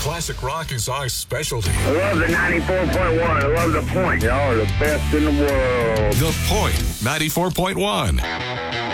Classic rock is our specialty. I love the 94.1. I love The Point. Y'all are the best in the world. The Point 94.1.